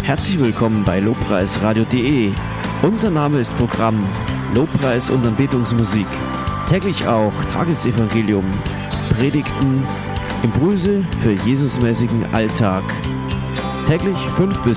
Herzlich willkommen bei lobpreisradio.de. Unser Name ist Programm Lobpreis und Anbetungsmusik. Täglich auch Tagesevangelium, Predigten, Impulse für Jesusmäßigen Alltag. Täglich 5 bis